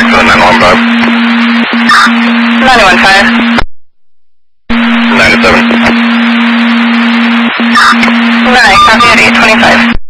for the 915. 915. 9 to 7. 9, copy at 825.